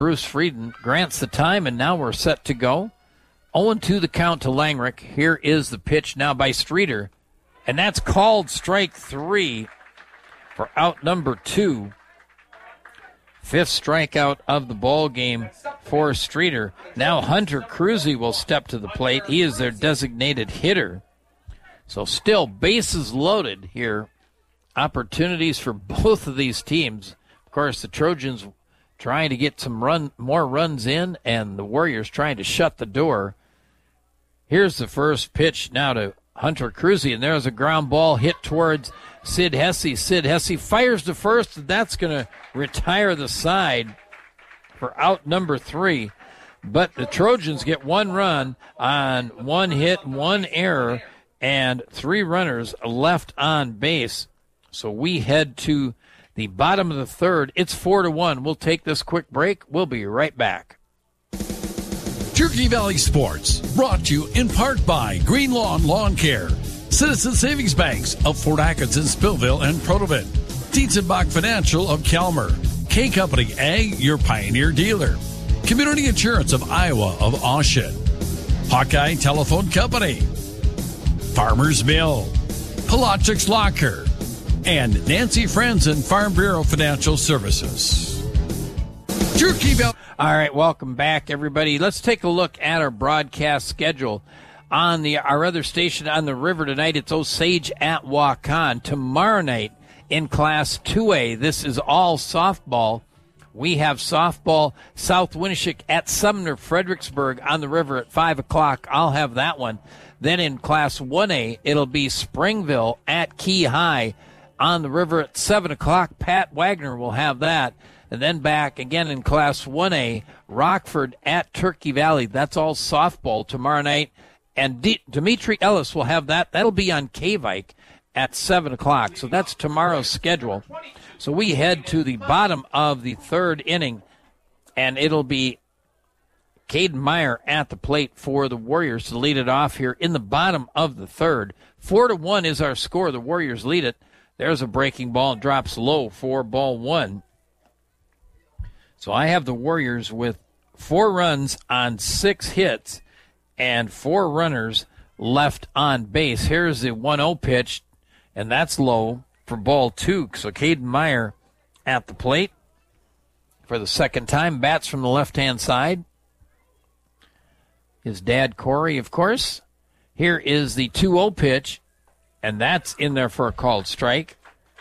Bruce Frieden grants the time, and now we're set to go. 0-2 the count to Langrick. Here is the pitch now by Streeter, and that's called strike 3 for out number 2. Fifth strikeout of the ball game for Streeter. Now Hunter Cruzy will step to the plate. He is their designated hitter. So still bases loaded here. Opportunities for both of these teams. Of course, the Trojans trying to get some more runs in, and the Warriors trying to shut the door. Here's the first pitch now to Hunter Cruzy, and there's a ground ball hit towards Sid Hesse. Sid Hesse fires to first, and that's going to retire the side for out number 3. But the Trojans get 1 run on 1 hit, 1 error, and 3 runners left on base. So we head to the bottom of the third. It's 4-1. We'll take this quick break. We'll be right back. Turkey Valley Sports, brought to you in part by Green Lawn Lawn Care, Citizen Savings Banks of Fort Atkinson, Spillville, and Protovin, Tietzenbach Financial of Calmer, K Company Ag, your Pioneer dealer, Community Insurance of Iowa of Austin, Hawkeye Telephone Company, Farmers Mill, Pelagics Locker, and Nancy Franzen Farm Bureau Financial Services. Turkey Valley. All right, welcome back, everybody. Let's take a look at our broadcast schedule. On our other station on the river tonight, it's Osage at Waukon. Tomorrow night in Class 2A, this is all softball. We have softball South Winneshiek at Sumner Fredericksburg on the river at 5 o'clock. I'll have that one. Then in Class 1A, it'll be Springville at Key High on the river at 7 o'clock. Pat Wagner will have that. And then back again in Class 1A, Rockford at Turkey Valley. That's all softball tomorrow night. And Dimitri Ellis will have that. That'll be on K-Vike at 7 o'clock. So that's tomorrow's schedule. So we head to the bottom of the third inning, and it'll be Caden Meyer at the plate for the Warriors to lead it off here in the bottom of the third. 4-1 is our score. The Warriors lead it. There's a breaking ball and drops low for ball 1. So I have the Warriors with 4 runs on 6 hits and 4 runners left on base. Here's the 1-0 pitch, and that's low for ball 2. So Caden Meyer at the plate for the second time. Bats from the left-hand side. His dad, Corey, of course. Here is the 2-0 pitch, and that's in there for a called strike.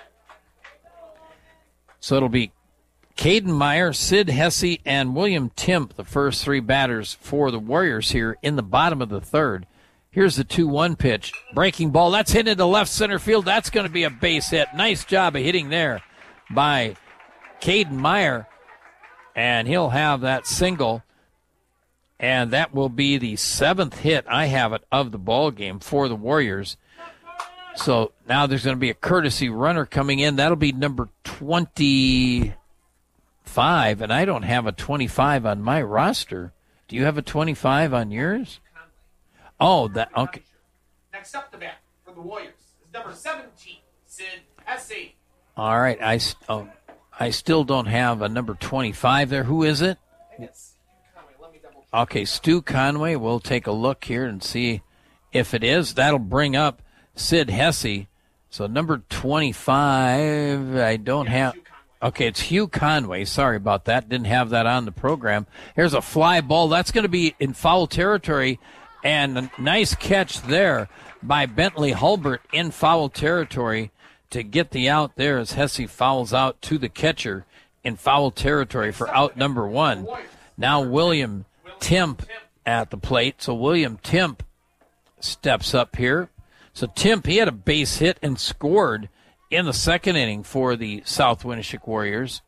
So it'll be Caden Meyer, Sid Hesse, and William Timp, the first 3 batters for the Warriors here in the bottom of the third. Here's the 2-1 pitch. Breaking ball. That's hit into left center field. That's going to be a base hit. Nice job of hitting there by Caden Meyer. And he'll have that single. And that will be the 7th hit, I have it, of the ball game for the Warriors. So now there's going to be a courtesy runner coming in. That'll be number 25, and I don't have a 25 on my roster. Do you have a 25 on yours? Oh, that okay. Next up the bat for the Warriors is number 17, Sid Hesse. All right, I still don't have a number 25 there. Who is it? I think it's Conway. Let me double check. Okay, Stu Conway. We'll take a look here and see if it is. That'll bring up Sid Hesse. So number 25, I don't have. Okay, it's Hugh Conway. Sorry about that. Didn't have that on the program. Here's a fly ball. That's going to be in foul territory. And a nice catch there by Bentley Hulbert in foul territory to get the out there as Hesse fouls out to the catcher in foul territory for out number 1. Now William Timp at the plate. So William Timp steps up here. So Timp, he had a base hit and scored in the second inning for the South Winneshiek Warriors.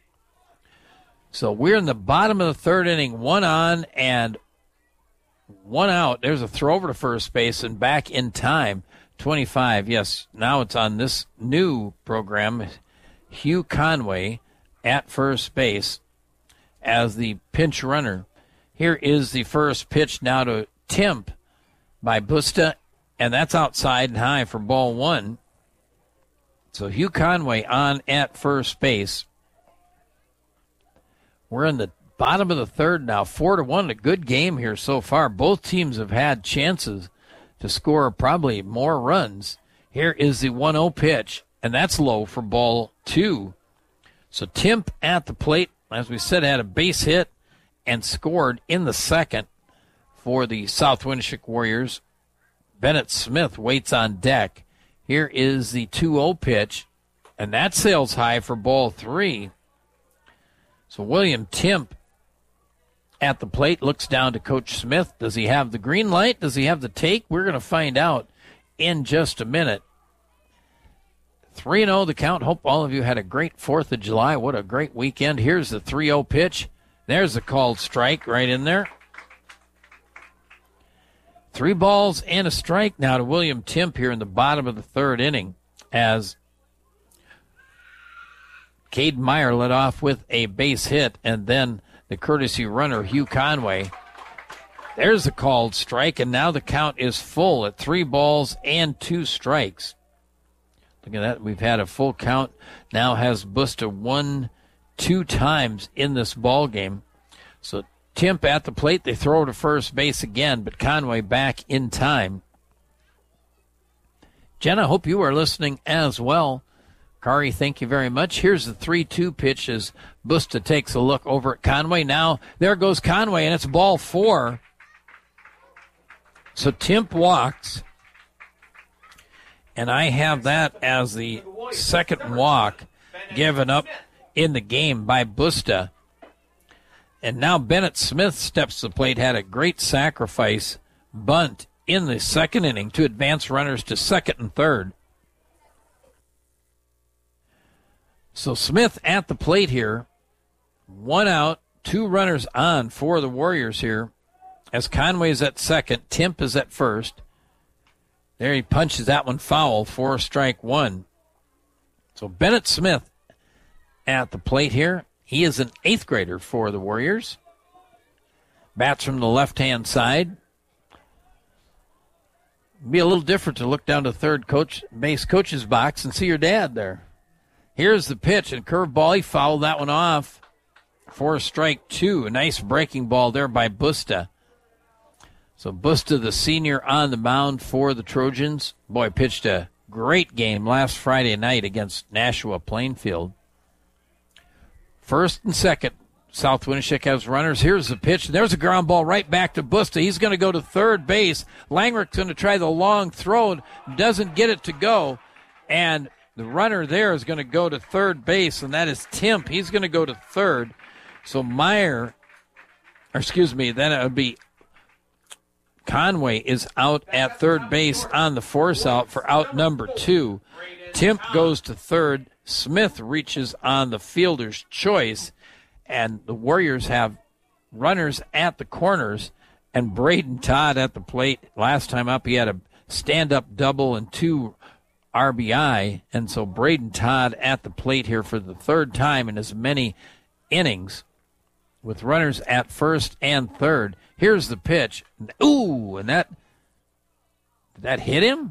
So we're in the bottom of the third inning, 1 on and 1 out. There's a throw over to first base and back in time. 25, yes, now it's on this new program. Hugh Conway at first base as the pinch runner. Here is the first pitch now to Timp by Busta, and that's outside and high for ball 1. So Hugh Conway on at first base. We're in the Bottom of the third now, 4-1. A good game here so far. Both teams have had chances to score probably more runs. Here is the 1-0 pitch, and that's low for ball 2. So Timp at the plate, as we said, had a base hit and scored in the second for the South Winneshiek Warriors. Bennett Smith waits on deck. Here is the 2-0 pitch, and that sails high for ball 3. So William Timp at the plate looks down to Coach Smith. Does he have the green light? Does he have the take? We're going to find out in just a minute. 3-0 the count. Hope all of you had a great 4th of July. What a great weekend. Here's the 3-0 pitch. There's the called strike right in there. 3 balls and a strike now to William Timp here in the bottom of the third inning as Cade Meyer led off with a base hit, and then the courtesy runner, Hugh Conway. There's the called strike, and now the count is full at 3 balls and 2 strikes. Look at that. We've had a full count. Now has Busta won 2 times in this ball game. So Timp at the plate. They throw to first base again, but Conway back in time. Jen, I hope you are listening as well. Kari, thank you very much. Here's the 3-2 pitch as Busta takes a look over at Conway. Now, there goes Conway, and it's ball 4. So Timp walks, and I have that as the second walk given up in the game by Busta. And now Bennett Smith steps to the plate, had a great sacrifice bunt in the second inning to advance runners to second and third. So Smith at the plate here, 1 out, 2 runners on for the Warriors here. As Conway is at second, Timp is at first. There he punches that one foul for strike 1. So Bennett Smith at the plate here. He is an 8th grader for the Warriors. Bats from the left-hand side. Be a little different to look down to third base coach's box and see your dad there. Here's the pitch and curveball. He fouled that one off for strike 2. A nice breaking ball there by Busta. So Busta, the senior, on the mound for the Trojans. Boy, pitched a great game last Friday night against Nashua Plainfield. First and second, South Winneshiek has runners. Here's the pitch. There's a ground ball right back to Busta. He's going to go to third base. Langrick's going to try the long throw. Doesn't get it to go. And the runner there is going to go to third base, and that is Timp. He's going to go to third. So then it would be Conway is out at third base on the force out for out number 2. Timp goes to third. Smith reaches on the fielder's choice, and the Warriors have runners at the corners, and Braden Todd at the plate. Last time up, he had a stand-up double and 2 RBI, and so Braden Todd at the plate here for the third time in as many innings with runners at first and third. Here's the pitch. Ooh, and did that hit him?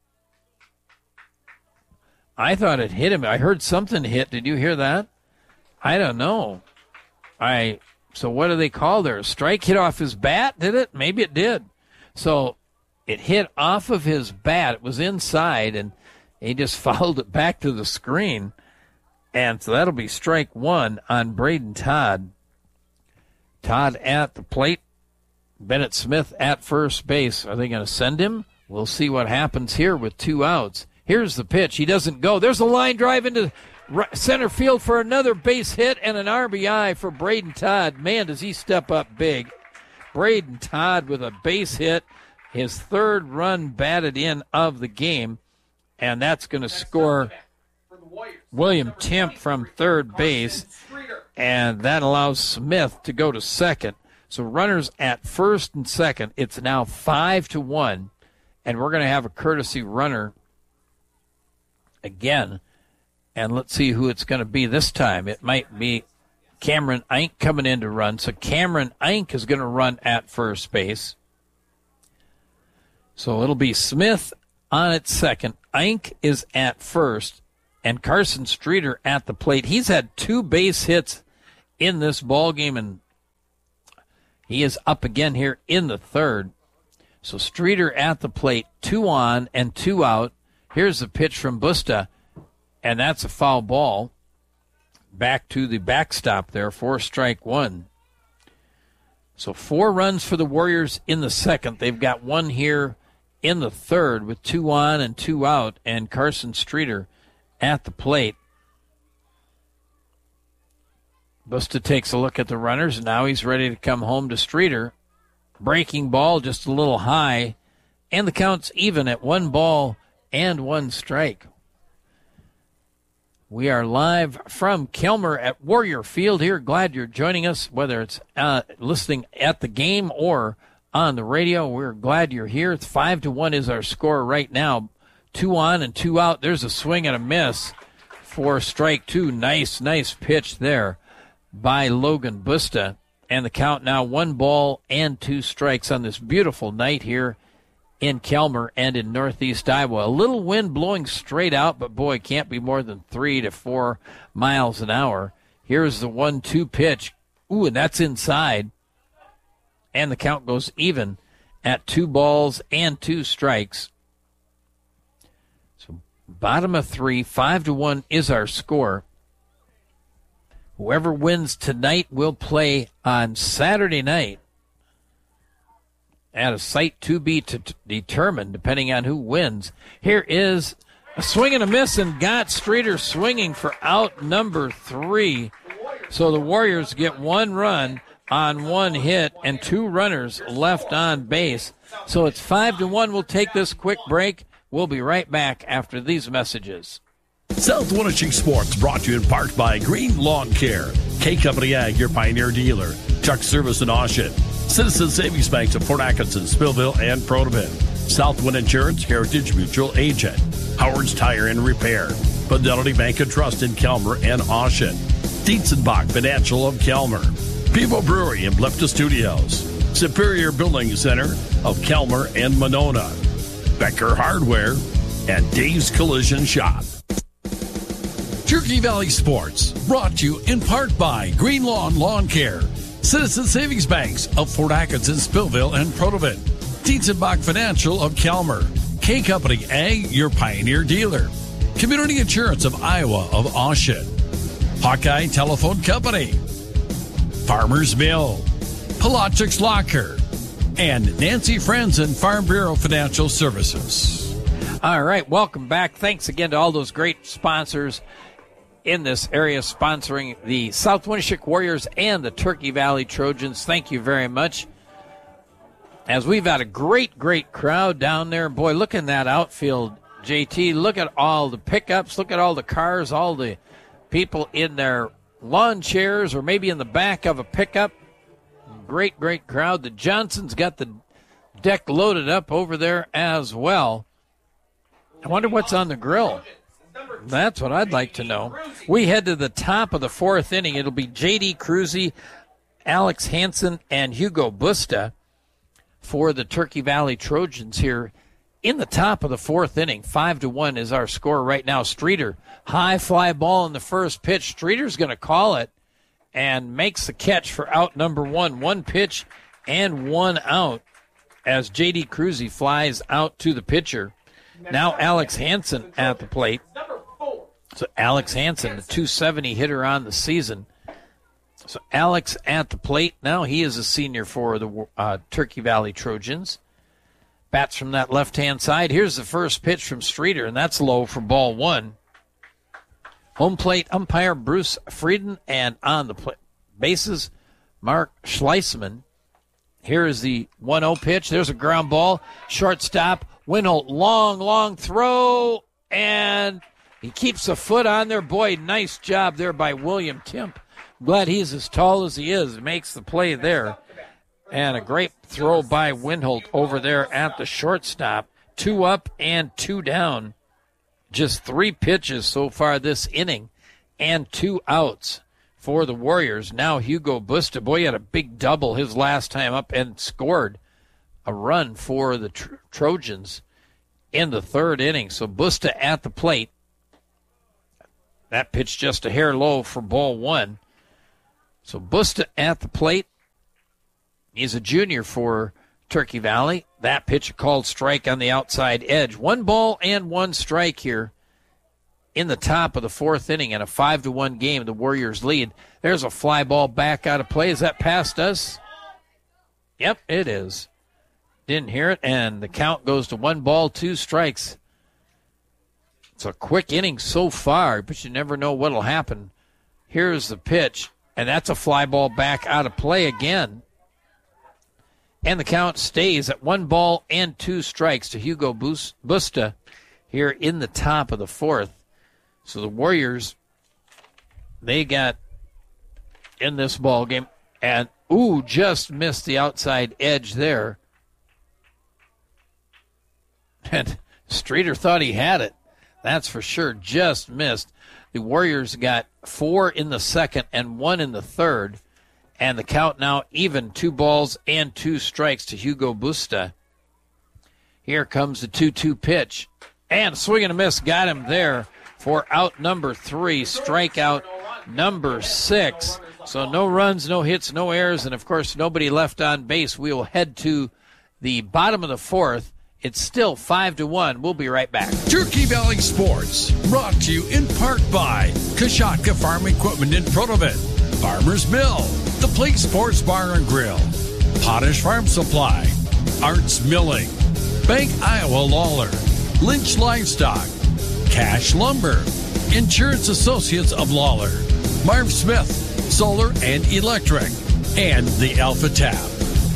I thought it hit him. I heard something hit. Did you hear that? I don't know. So what do they call there? A strike hit off his bat, did it? Maybe it did. So it hit off of his bat. It was inside, and he just fouled it back to the screen. And so that'll be strike 1 on Braden Todd. Todd at the plate. Bennett Smith at first base. Are they going to send him? We'll see what happens here with 2 outs. Here's the pitch. He doesn't go. There's a line drive into center field for another base hit and an RBI for Braden Todd. Man, does he step up big. Braden Todd with a base hit, his 3rd run batted in of the game, and that's going to score William Timp from third base, and that allows Smith to go to second. So runners at first and second. It's now 5-1, and we're going to have a courtesy runner again, and let's see who it's going to be this time. It might be Cameron Eink coming in to run. So Cameron Eink is going to run at first base. So it'll be Smith on at second. Eink is at first, and Carson Streeter at the plate. He's had 2 base hits in this ball game, and He is up again here in the third. So Streeter at the plate, 2 on and 2 out. Here's the pitch from Busta, and that's a foul ball. Back to the backstop there for strike 1. So 4 runs for the Warriors in the second. They've got 1 here in the third with 2 on and 2 out, and Carson Streeter at the plate. Busta takes a look at the runners, and now he's ready to come home to Streeter. Breaking ball just a little high, and the count's even at 1 ball and 1 strike. We are live from Kelmer at Warrior Field here. Glad you're joining us, whether it's listening at the game or on the radio. We're glad you're here. It's 5-1 is our score right now. 2 on and 2 out. There's a swing and a miss for strike 2. Nice pitch there by Logan Busta. And the count now 1 ball and 2 strikes on this beautiful night here in Kelmer and in northeast Iowa. A little wind blowing straight out, but boy, can't be more than 3 to 4 miles an hour. Here's the 1-2 pitch. Ooh, and that's inside. And the count goes even at 2 balls and 2 strikes. So bottom of 3, 5-1 is our score. Whoever wins tonight will play on Saturday night at a site to be determined, depending on who wins. Here is a swing and a miss, and got Streeter swinging for out number 3. So the Warriors get 1 run on 1 hit and 2 runners left on base. So it's 5-1. We'll take this quick break. We'll be right back after these messages. South Wenatchee Sports brought to you in part by Green Lawn Care, K Company Ag, your Pioneer dealer, Chuck Service in Oshet, Citizen Savings Banks of Fort Atkinson, Spillville, and Protivin, Southwind Insurance, Heritage Mutual Agent, Howard's Tire and Repair, Fidelity Bank and Trust in Kelmer and Oshet, Dietzenbach Financial of Kelmer, Pivo Brewery and Blipta Studios, Superior Building Center of Kelmer and Monona, Becker Hardware, and Dave's Collision Shop. Turkey Valley Sports, brought to you in part by Green Lawn Care, Citizen Savings Banks of Fort Atkinson, Spillville, and Protivin, Dietzenbach Financial of Kelmer, K Company Ag, your Pioneer dealer, Community Insurance of Iowa of Oshet, Hawkeye Telephone Company, Farmers Mill, Pelagics Locker, and Nancy Franzen Farm Bureau Financial Services. All right, welcome back. Thanks again to all those great sponsors in this area sponsoring the South Wenatchee Warriors and the Turkey Valley Trojans. Thank you very much. As we've had a great crowd down there. Boy, look in that outfield, JT. Look at all the pickups. Look at all the cars, all the people in their lawn chairs or maybe in the back of a pickup. Great crowd. The Johnsons got the deck loaded up over there as well. I wonder what's on the grill. That's what I'd like to know. We head to the top of the 4th inning. It'll be J.D. Cruzy, Alex Hansen, and Hugo Busta for the Turkey Valley Trojans here in the top of the 4th inning. 5-1 is our score right now. Streeter, high fly ball in the first pitch. Streeter's going to call it and makes the catch for out number 1. 1 pitch and 1 out as J.D. Cruzy flies out to the pitcher. Now Alex Hansen at the plate. So Alex Hansen, the .270 hitter on the season. So Alex at the plate. Now he is a senior for the Turkey Valley Trojans. Bats from that left-hand side. Here's the first pitch from Streeter, and that's low for ball 1. Home plate umpire Bruce Frieden, and on the bases, Mark Schleisman. Here is the 1-0 pitch. There's a ground ball. Shortstop, Winholt, long throw, and he keeps a foot on there. Boy, nice job there by William Timp. Glad he's as tall as he is. Makes the play there. And a great throw by Winholt over there at the shortstop. 2 up and 2 down. Just 3 pitches so far this inning and 2 outs for the Warriors. Now Hugo Busta, boy, he had a big double his last time up and scored a run for the Trojans in the 3rd inning. So Busta at the plate. That pitch just a hair low for ball 1. So Busta at the plate. He's a junior for Turkey Valley. That pitch a called strike on the outside edge. 1-1 strike here in the top of the fourth inning, and a 5-1 game. The Warriors lead. There's a fly ball back out of play. Is that past us? Yep, it is. Didn't hear it, and the count goes to 1-2 strikes. It's a quick inning so far, but you never know what'll happen. Here's the pitch, and that's a fly ball back out of play again. And the count stays at 1-2 strikes to Hugo Busta here in the top of the fourth. So the Warriors, they got in this ball game, and just missed the outside edge there. And Streeter thought he had it. That's for sure. Just missed. The Warriors got 4 in the second and 1 in the third. And the count now even, 2-2 strikes to Hugo Busta. Here comes the 2-2 pitch. And swing and a miss. Got him there for out number 3. Strikeout number 6. So no runs, no hits, no errors, and, of course, nobody left on base. We will head to the bottom of the fourth. It's still 5-1. We'll be right back. Turkey Valley Sports, brought to you in part by Kashatka Farm Equipment in Protovit, Farmers Mill, The Plate Sports Bar and Grill, Potash Farm Supply, Arts Milling, Bank Iowa Lawler, Lynch Livestock, Cash Lumber, Insurance Associates of Lawler, Marv Smith, Solar and Electric, and the Alpha Tap.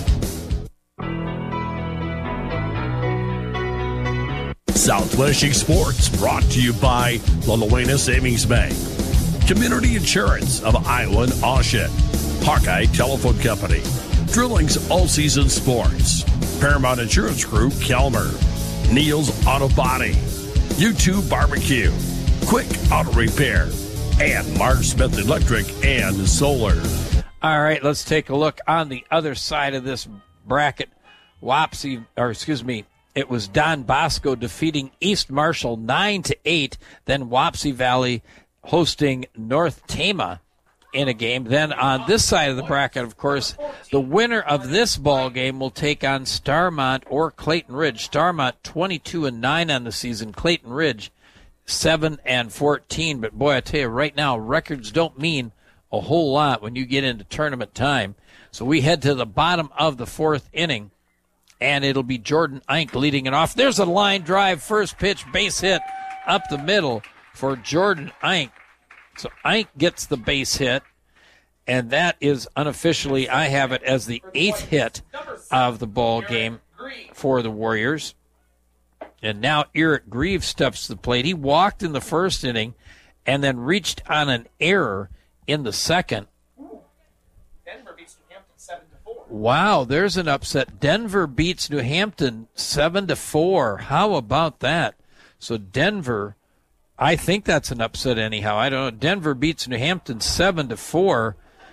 Southwestern Sports brought to you by La Luena Savings Bank, Community Insurance of Iowa and Oshet, Hawkeye Telephone Company, Drilling's All Season Sports, Paramount Insurance Group, Kelmer, Neil's Auto Body, U2 Barbecue, Quick Auto Repair, and Marv Smith Electric and Solar. All right, let's take a look on the other side of this bracket. It was Don Bosco defeating East Marshall 9-8. Then Wapsie Valley hosting North Tama in a game. Then on this side of the bracket, of course, the winner of this ball game will take on Starmont or Clayton Ridge. Starmont 22-9 on the season. Clayton Ridge 7-14. But boy, I tell you right now, records don't mean a whole lot when you get into tournament time. So we head to the bottom of the fourth inning, and it'll be Jordan Eink leading it off. There's a line drive, first pitch, base hit up the middle for Jordan Eink. So Eink gets the base hit, and that is unofficially, I have it as the 8th hit of the ball game for the Warriors. And now Eric Grieve steps to the plate. He walked in the first inning and then reached on an error in the second. Denver beats New Hampton 7-4. Wow, there's an upset. Denver beats New Hampton 7-4. How about that? So Denver, I think that's an upset anyhow. I don't know. Denver beats New Hampton 7-4.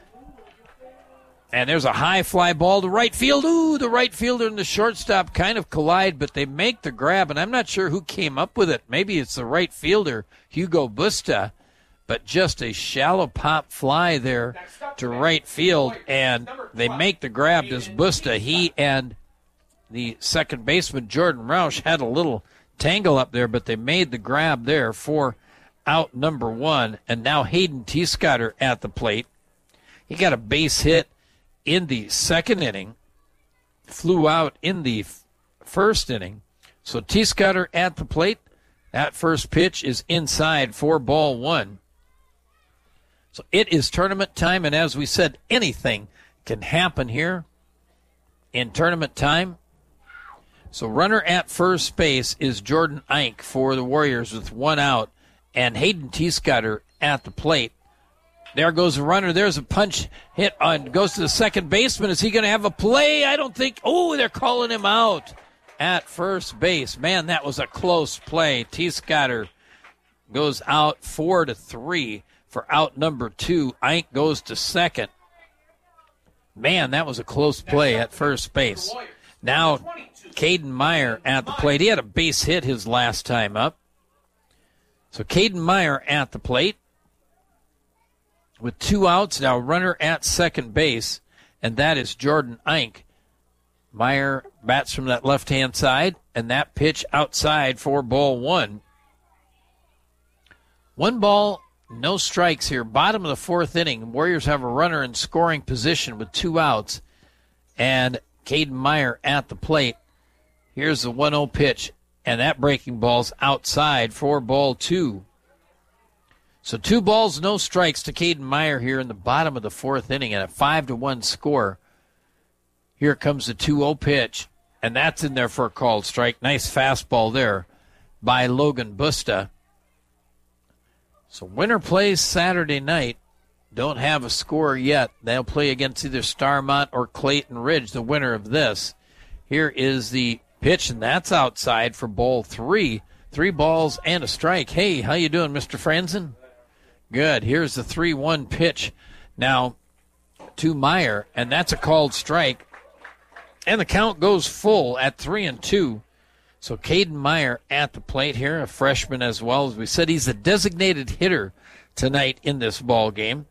And there's a high fly ball to right field. Ooh, the right fielder and the shortstop kind of collide, but they make the grab, and I'm not sure who came up with it. Maybe it's the right fielder, Hugo Busta, but just a shallow pop fly there to right field, and they make the grab. Does Busta? He and the second baseman, Jordan Roush, had a little tangle up there, but they made the grab there for out number 1, and now Hayden Teescotter at the plate. He got a base hit in the second inning, flew out in the first inning. So Teescotter at the plate. That first pitch is inside for ball 1. So it is tournament time, and as we said, anything can happen here in tournament time. So runner at first base is Jordan Eink for the Warriors with 1 out, and Hayden Teescotter at the plate. There goes the runner. There's a punch hit on, goes to the second baseman. Is he going to have a play? I don't think. Oh, they're calling him out at first base. Man, that was a close play. Teescotter goes out 4-3 for out number 2. Eink goes to second. Man, that was a close play at first base. Now, Caden Meyer at the plate. He had a base hit his last time up. So Caden Meyer at the plate with 2 outs. Now runner at second base. and that is Jordan Eink. Meyer bats from that left-hand side, and that pitch outside for ball one. 1 ball, no strikes here. Bottom of the 4th inning. Warriors have a runner in scoring position with 2 outs, and Caden Meyer at the plate. Here's the 1-0 pitch, and that breaking ball's outside for ball 2. So 2 balls, no strikes to Caden Meyer here in the bottom of the 4th inning, and a 5-1 score. Here comes the 2-0 pitch, and that's in there for a called strike. Nice fastball there by Logan Busta. So winner plays Saturday night. Don't have a score yet. They'll play against either Starmont or Clayton Ridge, the winner of this. Here is the pitch, and that's outside for ball 3. 3 balls and a strike. Hey, how you doing, Mr. Franzen? Good. Here's the 3-1 pitch now to Meyer, and that's a called strike. And the count goes full at 3-2. So Caden Meyer at the plate here, a freshman as well. As we said, he's a designated hitter tonight in this ball game.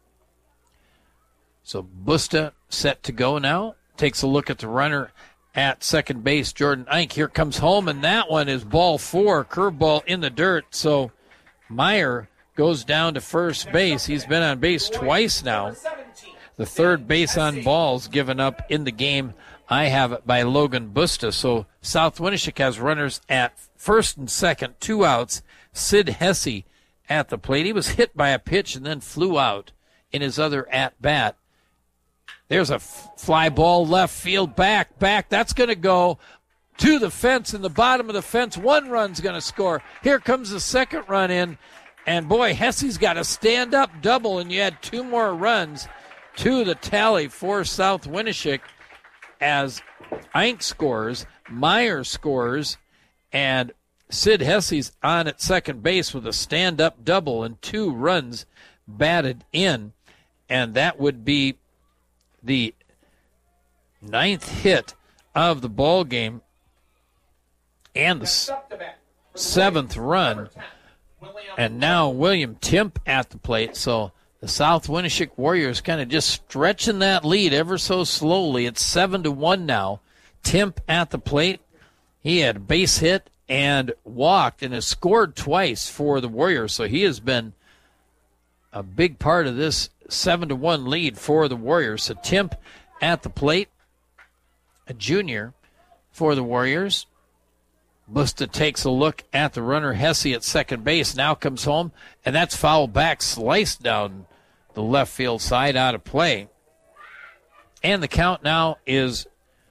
So Busta set to go now. Takes a look at the runner at second base, Jordan Eink. Here comes home, and that one is ball 4, curveball in the dirt. So Meyer goes down to first base. He's been on base twice now. The third base on balls given up in the game. I have it by Logan Busta. So South Winneshiek has runners at first and second, 2 outs. Sid Hesse at the plate. He was hit by a pitch and then flew out in his other at-bat. There's a fly ball left field, back. That's going to go to the fence, in the bottom of the fence. 1 run's going to score. Here comes the second run in, and boy, Hesse's got a stand-up double, and you had 2 more runs to the tally for South Winneshiek as Eink scores, Meyer scores, and Sid Hesse's on at second base with a stand-up double and 2 runs batted in, and that would be the 9th hit of the ball game and the 7th run. And now William Timp at the plate. So the South Winneshiek Warriors kind of just stretching that lead ever so slowly. It's 7-1 now. Timp at the plate. He had a base hit and walked and has scored twice for the Warriors. So he has been a big part of this 7-1 lead for the Warriors. So Timp at the plate, a junior for the Warriors. Busta takes a look at the runner, Hesse at second base. Now comes home, and that's foul back, sliced down the left field side, out of play. And the count now is,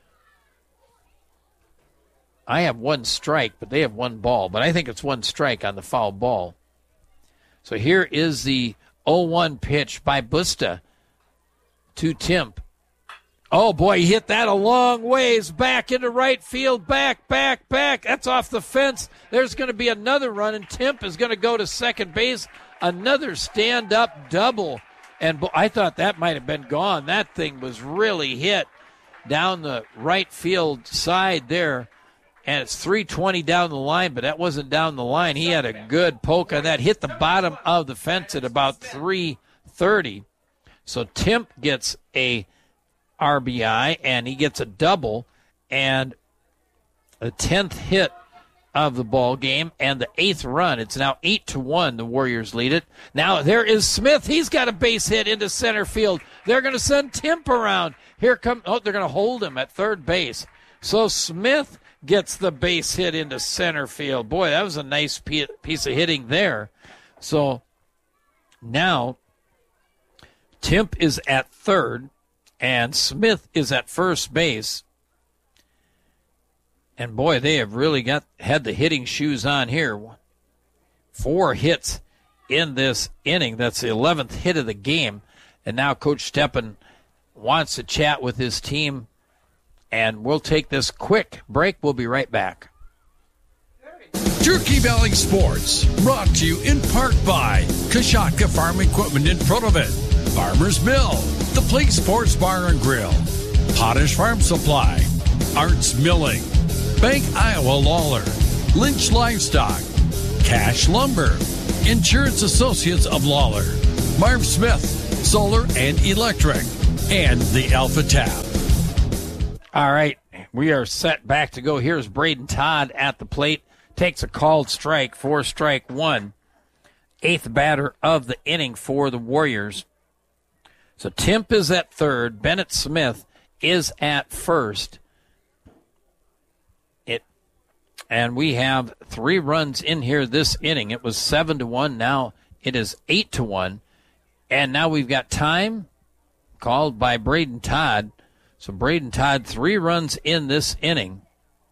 I have 1 strike, but they have 1 ball. But I think it's 1 strike on the foul ball. So here is the 0-1 pitch by Busta to Timp. Oh, boy, he hit that a long ways back into right field. Back. That's off the fence. There's going to be another run, and Timp is going to go to second base. Another stand-up double. And I thought that might have been gone. That thing was really hit down the right field side there. And it's 320 down the line, but that wasn't down the line. He had a good poke on that. Hit the bottom of the fence at about 330. So Timp gets a RBI, and he gets a double, and the 10th hit of the ball game, and the 8th run. It's now 8-1. The Warriors lead it. Now there is Smith. He's got a base hit into center field. They're going to send Timp around. Here come. Oh, they're going to hold him at third base. So Smith gets the base hit into center field. Boy, that was a nice piece of hitting there. So now Timp is at third, and Smith is at first base. And boy, they have really had the hitting shoes on here. 4 hits in this inning. That's the 11th hit of the game. And now Coach Steppen wants to chat with his team. And we'll take this quick break. We'll be right back. Turkey Valley Sports, brought to you in part by Kashatka Farm Equipment in Protovit, Farmers Mill, The Place Sports Bar and Grill, Potash Farm Supply, Arts Milling, Bank Iowa Lawler, Lynch Livestock, Cash Lumber, Insurance Associates of Lawler, Marv Smith, Solar and Electric, and the Alpha Tab. All right, we are set back to go. Here's Braden Todd at the plate. Takes a called strike, 4-1. Eighth batter of the inning for the Warriors. So Timp is at third. Bennett Smith is at first. And we have 3 runs in here this inning. It was 7-1. Now it is 8-1. And now we've got time called by Braden Todd. So Braden Todd, 3 runs in this inning.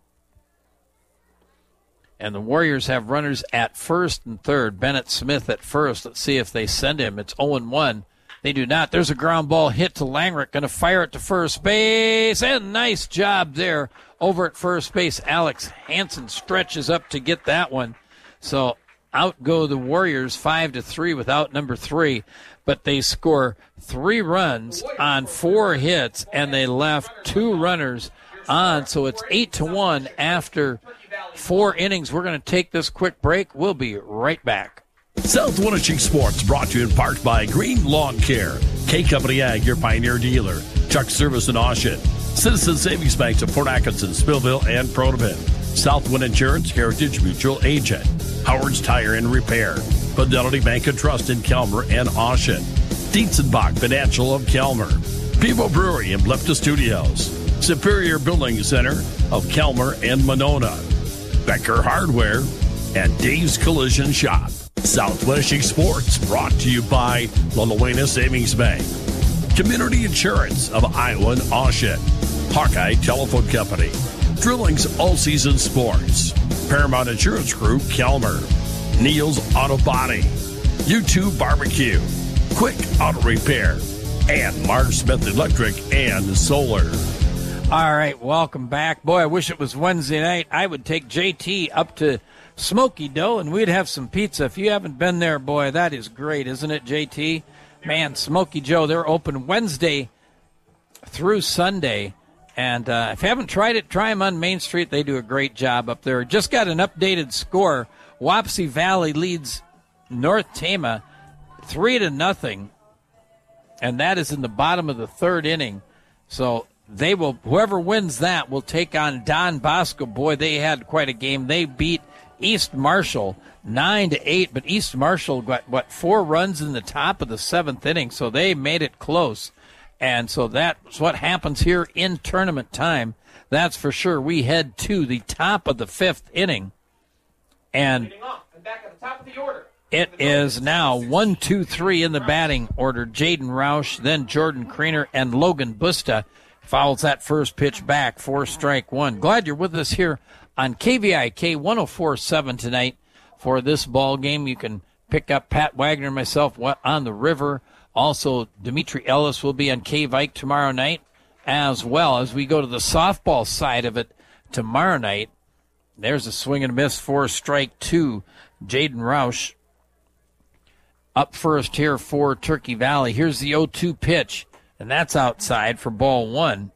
And the Warriors have runners at first and third. Bennett Smith at first. Let's see if they send him. It's 0-1. They do not. There's a ground ball hit to Langrick. Going to fire it to first base. And nice job there over at first base. Alex Hansen stretches up to get that one. So out go the Warriors 5-3 without number 3. But they score 3 runs on 4 hits, and they left 2 runners on. So it's 8-1 after 4 innings. We're going to take this quick break. We'll be right back. South Wenatchee Sports brought to you in part by Green Lawn Care, K Company Ag, your Pioneer dealer, Chuck Service in Oshet, Citizen Savings Banks of Fort Atkinson, Spillville, and Protivin, Southwind Insurance, Heritage Mutual Agent, Howard's Tire and Repair, Fidelity Bank and Trust in Kelmer and Oshet, Dietzenbach Financial of Kelmer, Pivo Brewery and Blepta Studios, Superior Building Center of Kelmer and Monona, Becker Hardware, and Dave's Collision Shop. South Wenatchee Sports brought to you by La Luena Savings Bank, Community Insurance of Iowa and Oshet, Hawkeye Telephone Company, Drillings All Season Sports, Paramount Insurance Group, Kelmer, Neil's Auto Body, U2 Barbecue, Quick Auto Repair, and Mark Smith Electric and Solar. All right, welcome back. Boy, I wish it was Wednesday night. I would take JT up to Smoky Dough, and we'd have some pizza. If you haven't been there, boy, that is great, isn't it, JT? Man, Smoky Joe, they're open Wednesday through Sunday. And if you haven't tried it, try them on Main Street. They do a great job up there. Just got an updated score. Wapsie Valley leads North Tama 3-0, and that is in the bottom of the 3rd inning. So they will, whoever wins that will take on Don Bosco. Boy, they had quite a game. They beat East Marshall 9-8, but East Marshall got 4 runs in the top of the 7th inning, so they made it close. And so that's what happens here in tournament time. That's for sure. We head to the top of the 5th inning, and back at the top of the order. It is now 1-2-3 in the batting order. Jaden Roush, then Jordan Creener, and Logan Busta fouls that first pitch back for strike 1. Glad you're with us here on KVIK 104.7 tonight for this ball game. You can pick up Pat Wagner and myself on the river. Also, Dimitri Ellis will be on KVIK tomorrow night, as well as we go to the softball side of it tomorrow night. There's a swing and a miss for strike 2. Jaden Roush up first here for Turkey Valley. Here's the 0-2 pitch, and that's outside for ball 1.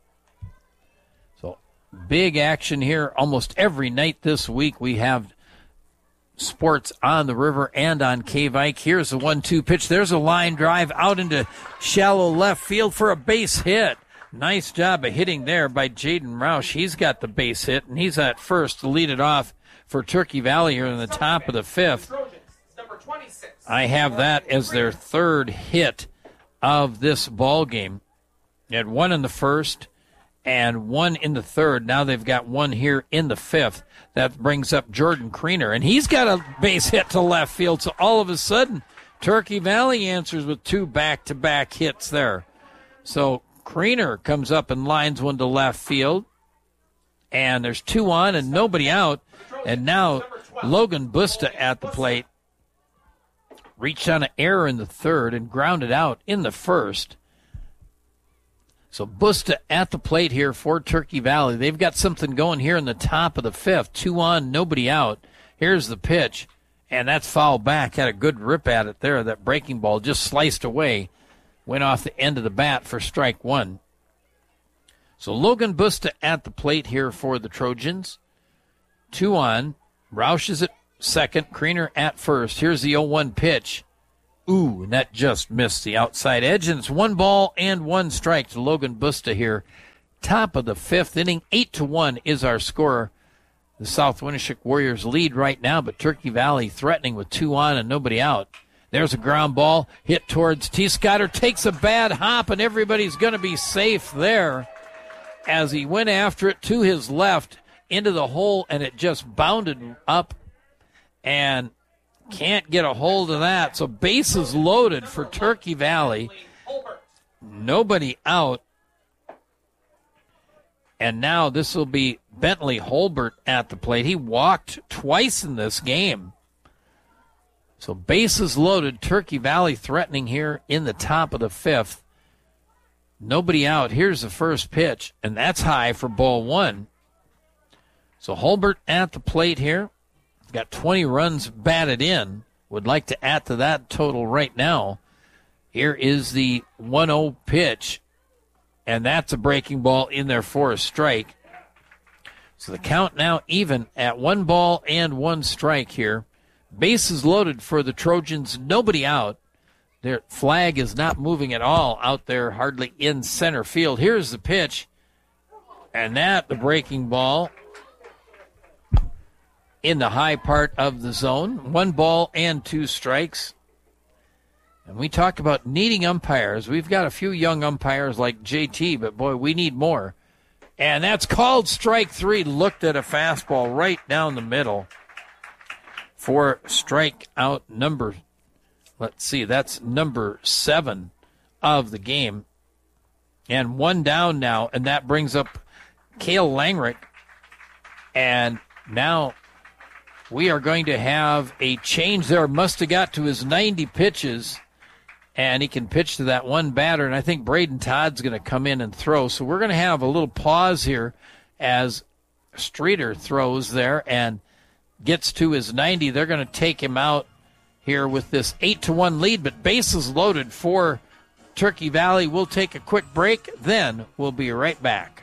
So big action here almost every night this week. We have sports on the river and on KVIK. Here's the 1-2 pitch. There's a line drive out into shallow left field for a base hit. Nice job of hitting there by Jaden Roush. He's got the base hit, and he's at first to lead it off for Turkey Valley here in the top of the 5th. I have that as their 3rd hit of this ball game. They had 1 in the 1st and 1 in the 3rd. Now they've got 1 here in the 5th. That brings up Jordan Creener, and he's got a base hit to left field. So all of a sudden, Turkey Valley answers with 2 back-to-back hits there. So Creener comes up and lines one to left field, and there's 2 on and nobody out. And now Logan Busta at the plate. Reached on an error in the 3rd and grounded out in the 1st. So Busta at the plate here for Turkey Valley. They've got something going here in the top of the 5th. 2 on, nobody out. Here's the pitch, and that's foul back. Had a good rip at it there. That breaking ball just sliced away. Went off the end of the bat for strike 1. So Logan Busta at the plate here for the Trojans. 2 on. Roush is at second. Creener at first. Here's the 0-1 pitch. Ooh, and that just missed the outside edge, and it's 1-1 strike to Logan Busta here. Top of the 5th inning, 8-1 is our score. The South Winneshiek Warriors lead right now, but Turkey Valley threatening with 2 on and nobody out. There's a ground ball hit towards T. Scotter, takes a bad hop, and everybody's going to be safe there as he went after it to his left into the hole, and it just bounded up and can't get a hold of that. So bases loaded for Turkey Valley. Nobody out. And now this will be Bentley Holbert at the plate. He walked twice in this game. So bases loaded. Turkey Valley threatening here in the top of the 5th. Nobody out. Here's the first pitch, and that's high for ball 1. So Holbert at the plate here. Got 20 runs batted in. Would like to add to that total right now. Here is the 1-0 pitch. And that's a breaking ball in there for a strike. So the count now even at 1-1 strike here. Bases loaded for the Trojans. Nobody out. Their flag is not moving at all out there, hardly in center field. Here's the pitch. And that, the breaking ball in the high part of the zone. 1-2 strikes. And we talked about needing umpires. We've got a few young umpires like JT, but boy, we need more. And that's called strike 3. Looked at a fastball right down the middle for strikeout number, let's see, that's number 7 of the game. And 1 down now, and that brings up Cale Langrick. And now we are going to have a change there. Must have got to his 90 pitches, and he can pitch to that one batter. And I think Braden Todd's going to come in and throw. So we're going to have a little pause here as Streeter throws there and gets to his 90. They're going to take him out here with this 8-1 lead, but bases loaded for Turkey Valley. We'll take a quick break, then we'll be right back.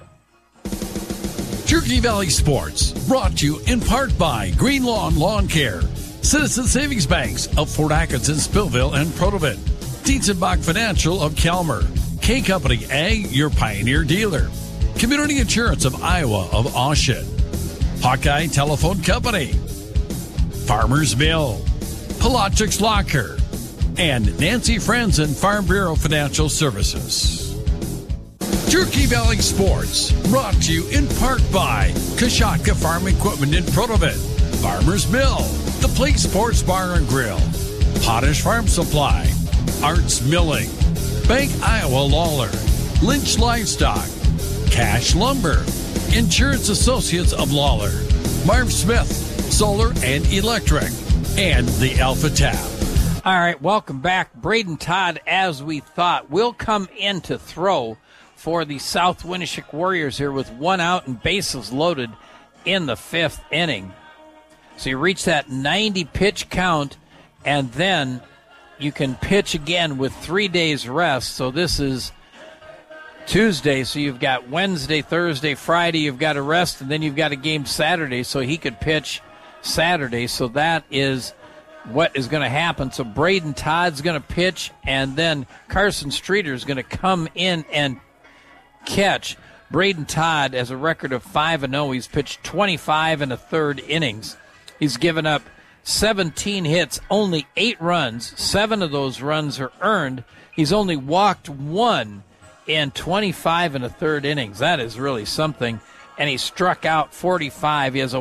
Turkey Valley Sports, brought to you in part by Green Lawn Lawn Care, Citizen Savings Banks of Fort Atkinson, Spillville, and Protovit, Dietzenbach Financial of Calmer, K Company Ag, your Pioneer dealer, Community Insurance of Iowa of Austin, Hawkeye Telephone Company, Farmers Mill, Pelagics Locker, and Nancy Franzen Farm Bureau Financial Services. Turkey Valley Sports, brought to you in part by Kashatka Farm Equipment in Protovit, Farmers Mill, The Plate Sports Bar and Grill, Potash Farm Supply, Arts Milling, Bank Iowa Lawler, Lynch Livestock, Cash Lumber, Insurance Associates of Lawler, Marv Smith, Solar and Electric, and the Alpha Tap. All right, welcome back. Braden Todd, as we thought, will come in to throw for the South Winneshiek Warriors here with 1 out and bases loaded in the 5th inning. So you reach that 90 pitch count, and then you can pitch again with 3 days rest. So this is Tuesday, so you've got Wednesday, Thursday, Friday, you've got a rest, and then you've got a game Saturday, so he could pitch Saturday. So that is what is going to happen. So Braden Todd's going to pitch, and then Carson Streeter is going to come in and catch. Braden Todd has a record of 5-0. He's pitched 25 1/3 innings. He's given up 17 hits, only 8 runs. 7 of those runs are earned. He's only walked 1 in 25 1/3 innings. That is really something. And he struck out 45. He has a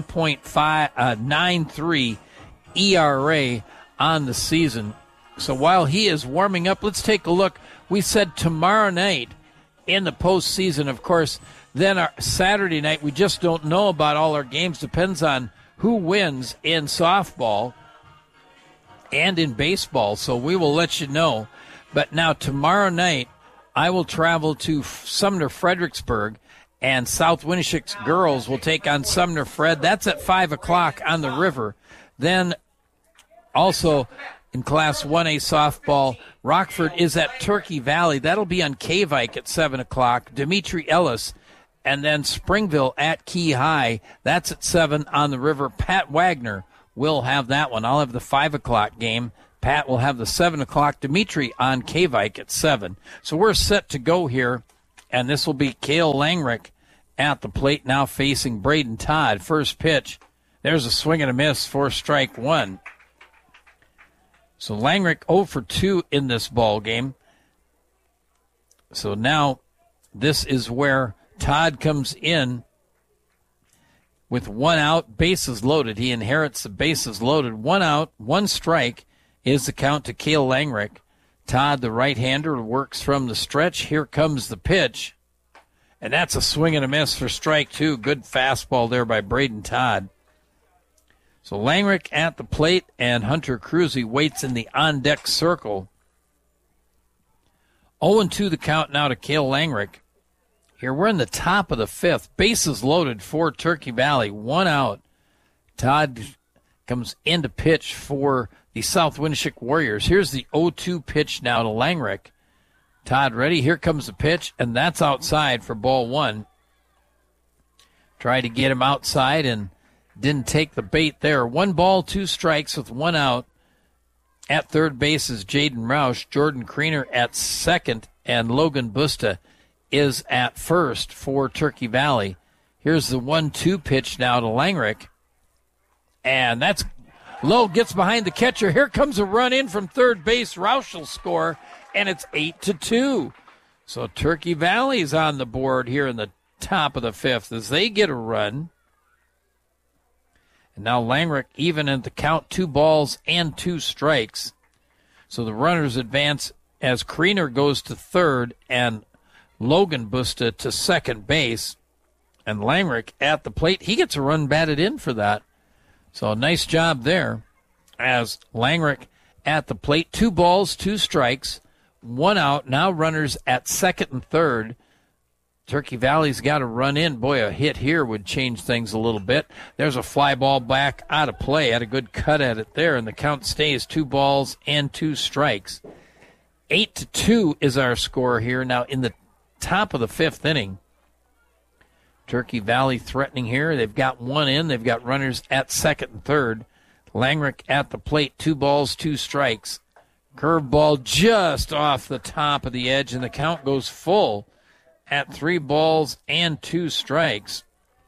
1.93 ERA on the season. So while he is warming up, let's take a look. We said tomorrow night in the postseason, of course, then our Saturday night, we just don't know about all our games. Depends on who wins in softball and in baseball. So we will let you know. But now tomorrow night, I will travel to Sumner Fredericksburg, and South Winneshiek's girls will take on Sumner Fred. That's at 5 o'clock on the river. Then also in Class 1A softball, Rockford is at Turkey Valley. That'll be on K-Vike at 7 o'clock. Dimitri Ellis, and then Springville at Key High. That's at 7 on the river. Pat Wagner will have that one. I'll have the 5 o'clock game. Pat will have the 7 o'clock Dimitri on K-Vike at 7. So we're set to go here, and this will be Cale Langrick at the plate now facing Braden Todd. First pitch, there's a swing and a miss for strike one. So Langrick 0 for 2 in this ball game. So now this is where Todd comes in with 1 out, bases loaded. He inherits the bases loaded. 1 out, 1 strike is the count to Cale Langrick. Todd, the right-hander, works from the stretch. Here comes the pitch. And that's a swing and a miss for strike 2. Good fastball there by Braden Todd. So Langrick at the plate, and Hunter Cruzy waits in the on-deck circle. 0-2 the count now to Cale Langrick. Here we're in the top of the 5th. Bases loaded for Turkey Valley. 1 out. Todd comes in to pitch for the South Winneshiek Warriors. Here's the 0-2 pitch now to Langrick. Todd ready. Here comes the pitch, and that's outside for ball 1. Tried to get him outside and didn't take the bait there. 1 ball, 2 strikes with 1 out. At third base is Jaden Roush. Jordan Kriener at second, and Logan Busta is at first for Turkey Valley. Here's the 1-2 pitch now to Langrick. And that's low, gets behind the catcher. Here comes a run in from third base. Roush will score, and it's 8-2. So Turkey Valley's on the board here in the top of the 5th as they get a run. And now Langrick even at the count, 2 balls and 2 strikes. So the runners advance as Kriener goes to third and Logan Busta to second base. And Langrick at the plate. He gets a run batted in for that. So a nice job there as Langrick at the plate. 2 balls, 2 strikes, 1 out. Now runners at second and third. Turkey Valley's got to run in. Boy, a hit here would change things a little bit. There's a fly ball back out of play. Had a good cut at it there, and the count stays 2 balls and 2 strikes. 8-2 is our score here. Now in the top of the 5th inning, Turkey Valley threatening here. They've got 1 in. They've got runners at second and third. Langrick at the plate, 2 balls, 2 strikes. Curveball just off the top of the edge, and the count goes full at 3 balls and 2 strikes.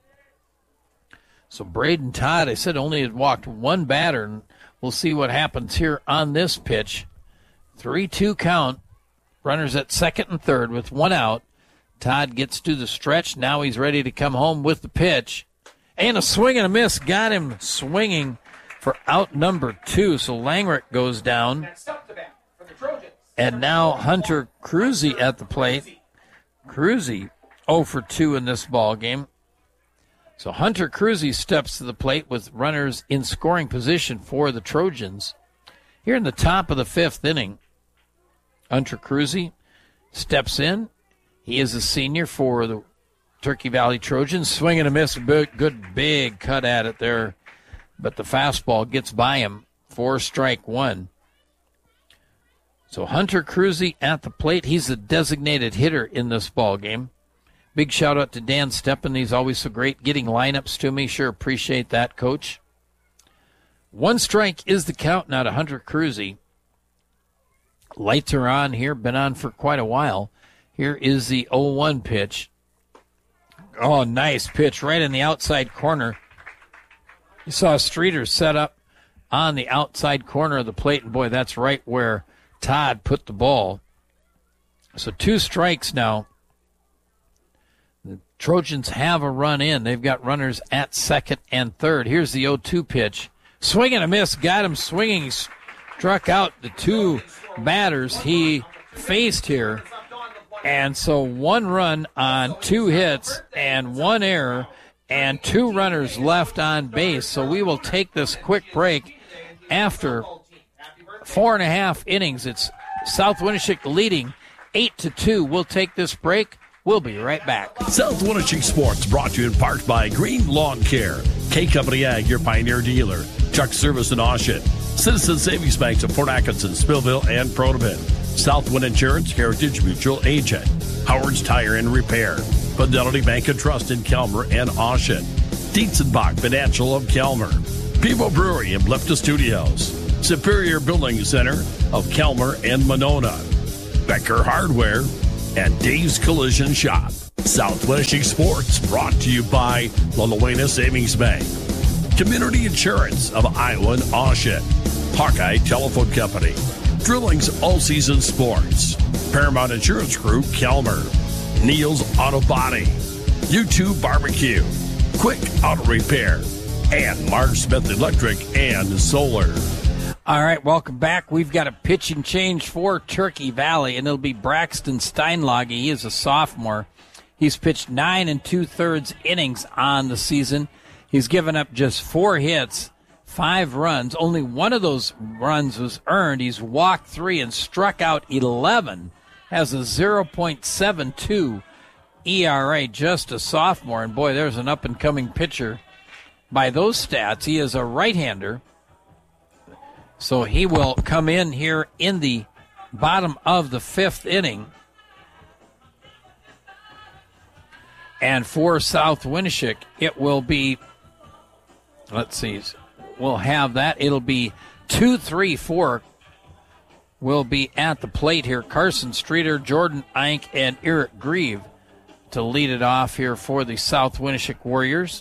So Braden Todd, I said, only had walked 1 batter, and we'll see what happens here on this pitch. 3-2 count. Runners at second and third with 1 out. Todd gets to the stretch. Now he's ready to come home with the pitch. And a swing and a miss. Got him swinging for out number 2. So Langrick goes down. Next up to bat for the Trojans. And now Hunter Cruzy at the plate. Cruzy 0 for 2 in this ball game. So Hunter Cruzy steps to the plate with runners in scoring position for the Trojans. Here in the top of the 5th inning, Hunter Cruzy steps in. He is a senior for the Turkey Valley Trojans. Swing and a miss. Good big cut at it there. But the fastball gets by him for strike 1. So Hunter Cruzy at the plate. He's the designated hitter in this ball game. Big shout out to Dan Steppen. He's always so great getting lineups to me. Sure appreciate that, Coach. 1 strike is the count now to Hunter Cruzy. Lights are on here. Been on for quite a while. Here is the 0-1 pitch. Oh, nice pitch right in the outside corner. You saw Streeter set up on the outside corner of the plate, and boy, that's right where Todd put the ball. So 2 strikes now. The Trojans have a run in. They've got runners at second and third. Here's the 0-2 pitch. Swing and a miss. Got him swinging. He struck out the 2 batters he faced here. And so 1 run on 2 hits and 1 error and 2 runners left on base. So we will take this quick break after 4.5 innings. It's South Winneshiek leading 8-2. We'll take this break. We'll be right back. South Winneshiek Sports brought to you in part by Green Lawn Care, K Company Ag, your Pioneer dealer, Chuck Service in Oshet, Citizen Savings Banks of Fort Atkinson, Spillville, and Protivin, Southwind Insurance, Heritage Mutual Agent, Howard's Tire and Repair, Fidelity Bank and Trust in Kelmer and Oshet, Dietzenbach Financial of Kelmer, Pivo Brewery in Blifta Studios, Superior Building Center of Kelmer and Monona, Becker Hardware, and Dave's Collision Shop. Southwest Sports brought to you by La Luena Savings Bank, Community Insurance of Iowa and Oshet, Hawkeye Telephone Company, Drilling's All Season Sports, Paramount Insurance Group Kelmer, Neil's Auto Body, U2 Barbecue, Quick Auto Repair, and Mark Smith Electric and Solar. All right, welcome back. We've got a pitching change for Turkey Valley, and it'll be Braxton Steinlage. He is a sophomore. He's pitched 9 2/3 innings on the season. He's given up just 4 hits, 5 runs. Only one of those runs was earned. He's walked 3 and struck out 11. Has a 0.72 ERA, just a sophomore. And boy, there's an up-and-coming pitcher. By those stats, he is a right-hander. So he will come in here in the bottom of the 5th inning. And for South Winneshiek, it will be, let's see, we'll have that. It'll be 2-3-4 will be at the plate here. Carson Streeter, Jordan Eink, and Eric Grieve to lead it off here for the South Winneshiek Warriors.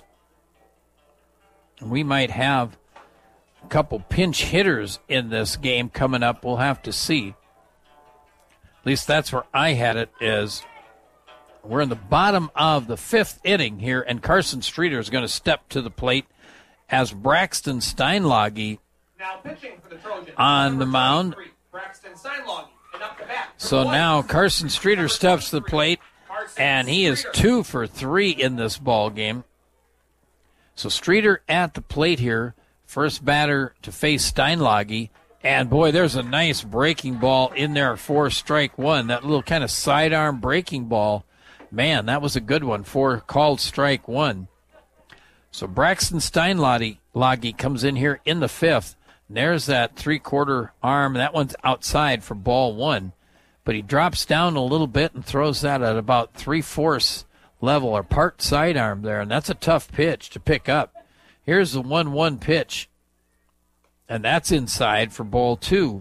We might have a couple pinch hitters in this game coming up. We'll have to see. At least that's where I had it, as we're in the bottom of the 5th inning here, and Carson Streeter is going to step to the plate as Braxton Steinlage Now pitching for the Trojans on the mound. Braxton Steinlage, and up the bat. So now Carson Streeter steps to the plate, and he is 2 for 3 in this ball game. So Streeter at the plate here, first batter to face Steinlage. And boy, there's a nice breaking ball in there for strike one. That little kind of sidearm breaking ball. Man, that was a good one for called strike one. So Braxton Steinlage comes in here in the 5th. And there's that 3/4 arm. That one's outside for ball 1. But he drops down a little bit and throws that at about 3/4 level, or part sidearm there. And that's a tough pitch to pick up. Here's the 1-1 pitch. And that's inside for ball 2.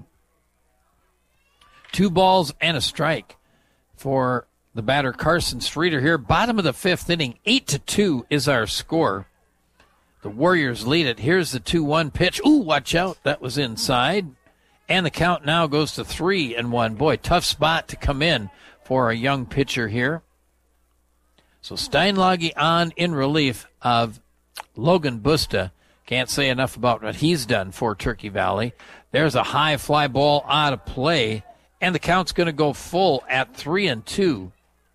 2 balls and a strike for the batter Carson Streeter here. Bottom of the 5th inning, 8-2 is our score. The Warriors lead it. Here's the 2-1 pitch. Ooh, watch out. That was inside. And the count now goes to 3-1. Boy, tough spot to come in for a young pitcher here. So Steinlage on in relief of Logan Busta. Can't say enough about what he's done for Turkey Valley. There's a high fly ball out of play, and the count's going to go full at 3-2.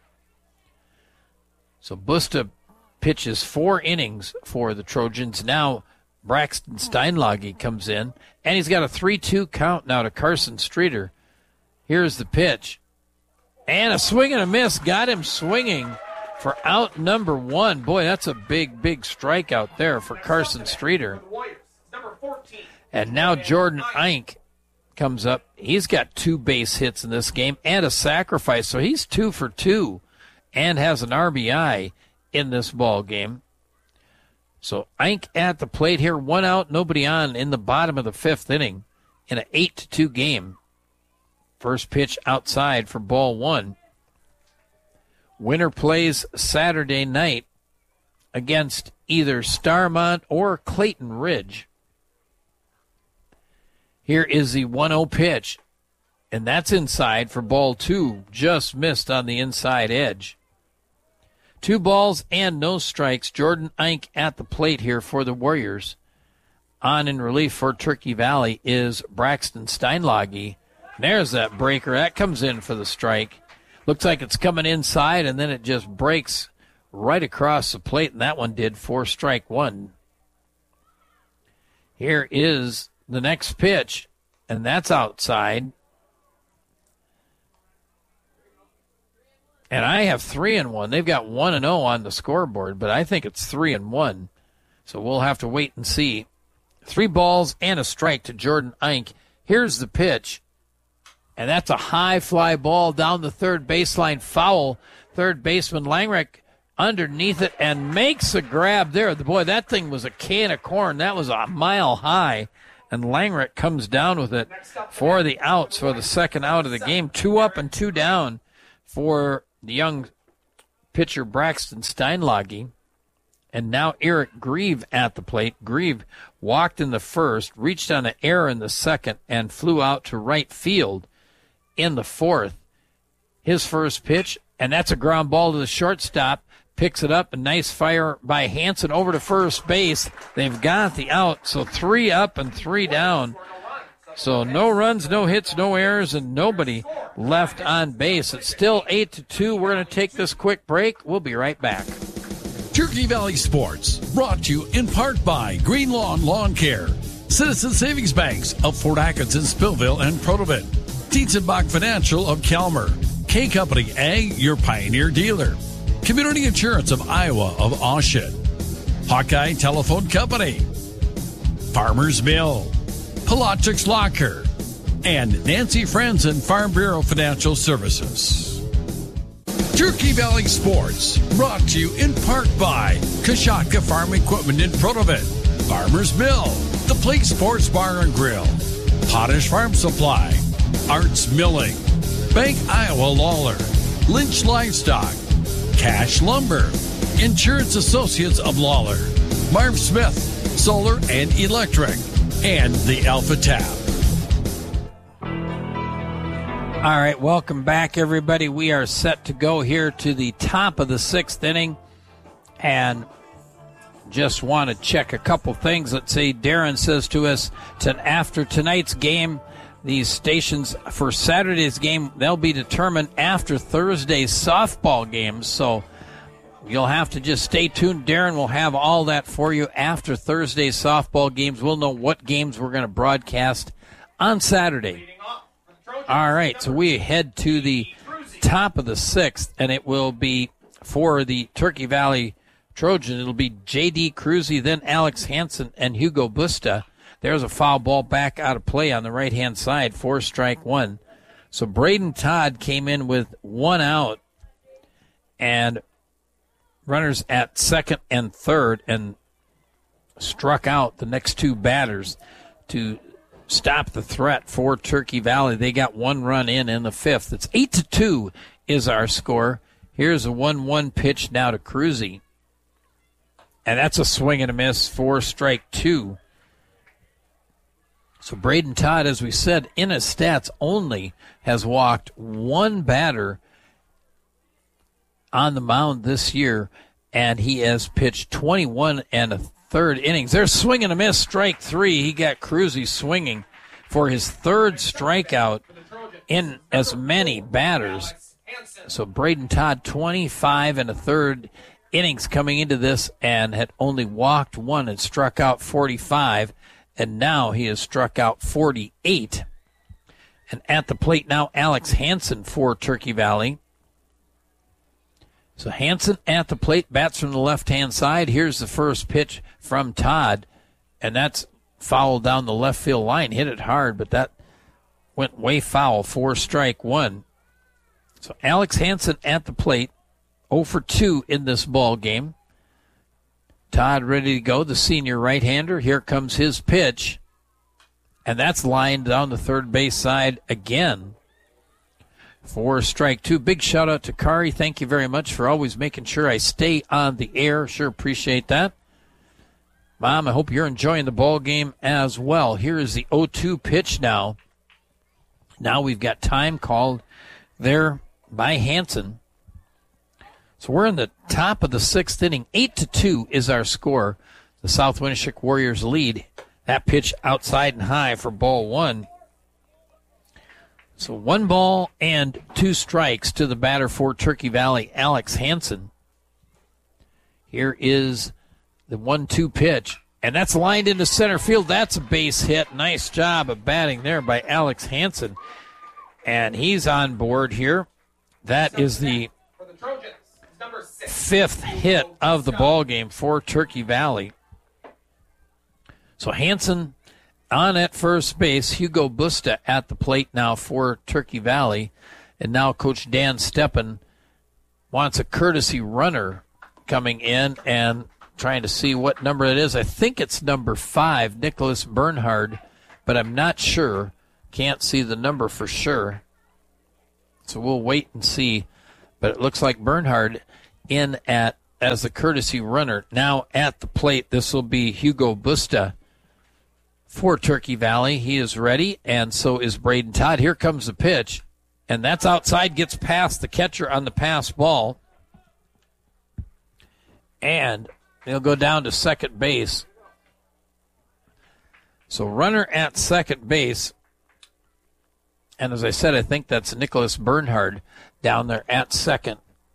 So Busta pitches 4 innings for the Trojans. Now Braxton Steinlage comes in, and he's got a 3-2 count now to Carson Streeter. Here's the pitch. And a swing and a miss. Got him swinging for out number 1. Boy, that's a big, big strikeout there for Carson Streeter. And now Jordan Eink comes up. He's got 2 base hits in this game and a sacrifice, so he's 2 for 2 and has an RBI in this ball game. So Eink at the plate here, 1 out, nobody on in the bottom of the 5th inning in an 8-2 game. First pitch outside for ball 1. Winner plays Saturday night against either Starmont or Clayton Ridge. Here is the 1-0 pitch, and that's inside for ball 2. Just missed on the inside edge. 2 balls and no strikes. Jordan Eink at the plate here for the Warriors. On in relief for Turkey Valley is Braxton Steinlage. There's that breaker. That comes in for the strike. Looks like it's coming inside, and then it just breaks right across the plate, and that one did for strike 1. Here is the next pitch, and that's outside. And I have 3-1. They've got 1-0 on the scoreboard, but I think it's 3-1. So we'll have to wait and see. 3 balls and a strike to Jordan Eink. Here's the pitch. And that's a high fly ball down the third baseline, foul. Third baseman Langreich underneath it and makes a grab there. Boy, that thing was a can of corn. That was a mile high. and Langrick comes down with it for the outs for the second out of the game. 2 up and 2 down for the young pitcher Braxton Steinlage. And now Eric Grieve at the plate. Grieve walked in the first, reached on an error in the second, and flew out to right field in the fourth. His first pitch, and that's a ground ball to the shortstop. Picks it up, a nice fire by Hansen over to first base. They've got the out, so 3 up and 3 down. So no runs, no hits, no errors, and nobody left on base. It's still 8-2. We're going to take this quick break. We'll be right back. Turkey Valley Sports, brought to you in part by Green Lawn Lawn Care, Citizen Savings Banks of Fort Atkinson, Spillville, and Protovit, Dietzenbach Financial of Calmer, K Company Ag, your Pioneer dealer, Community Insurance of Iowa of Oshet, Hawkeye Telephone Company, Farmers Mill, Polochics Locker, and Nancy Franzen Farm Bureau Financial Services. Turkey Valley Sports, brought to you in part by Kashatka Farm Equipment in Protovit, Farmers Mill, The Plate Sports Bar and Grill, Potash Farm Supply, Arts Milling, Bank Iowa Lawler, Lynch Livestock, Cash Lumber, Insurance Associates of Lawler, Marv Smith, Solar and Electric, and the Alpha Tap. All right, welcome back, everybody. We are set to go here to the top of the 6th inning, and just want to check a couple things. Let's see, Darren says to us, after tonight's game, these stations for Saturday's game, they'll be determined after Thursday's softball games, so you'll have to just stay tuned. Darren will have all that for you after Thursday's softball games. We'll know what games we're going to broadcast on Saturday. All right, so we head to the top of the 6th, and it will be for the Turkey Valley Trojans. It'll be J.D. Cruzy, then Alex Hansen, and Hugo Busta. There's a foul ball back out of play on the right-hand side, 4-1. So Braden Todd came in with 1 out, and runners at second and third, and struck out the next 2 batters to stop the threat for Turkey Valley. They got 1 run in the 5th. It's 8-2 is our score. Here's a 1-1 pitch now to Cruzy. And that's a swing and a miss for strike 2. So Braden Todd, as we said, in his stats only has walked 1 batter on the mound this year, and he has pitched 21 1/3 innings. There's swing and a miss, strike 3. He got Cruzy swinging for his 3rd strikeout in as many batters. So Braden Todd, 25 1/3 innings coming into this, and had only walked 1 and struck out 45, and now he has struck out 48. And at the plate now, Alex Hansen for Turkey Valley. So Hansen at the plate, bats from the left-hand side. Here's the first pitch from Todd, and that's fouled down the left field line. Hit it hard, but that went way foul for strike 1. So Alex Hansen at the plate, 0 for 2 in this ball game. Todd ready to go, the senior right-hander. Here comes his pitch, and that's lined down the third base side again for strike 2. Big shout out to Kari. Thank you very much for always making sure I stay on the air. Sure appreciate that. Mom, I hope you're enjoying the ball game as well. Here is the 0-2 pitch now. Now we've got time called there by Hansen. So we're in the top of the 6th inning. 8-2 is our score. The South Winneshiek Warriors lead. That pitch outside and high for ball 1. So 1 ball and 2 strikes to the batter for Turkey Valley, Alex Hansen. Here is the 1-2 pitch, and that's lined into center field. That's a base hit. Nice job of batting there by Alex Hansen. And he's on board here. That is the 5th hit of the ball game for Turkey Valley. So Hansen on at first base, Hugo Busta at the plate now for Turkey Valley. And now Coach Dan Steppen wants a courtesy runner coming in and trying to see what number it is. I think it's number 5, Nicholas Bernhard, but I'm not sure. Can't see the number for sure. So we'll wait and see. But it looks like Bernhard in as the courtesy runner. Now at the plate, this will be Hugo Busta for Turkey Valley. He is ready, and so is Braden Todd. Here comes the pitch, and that's outside, gets past the catcher on the pass ball. And he'll go down to second base. So runner at second base. And as I said, I think that's Nicholas Bernhard down there at second.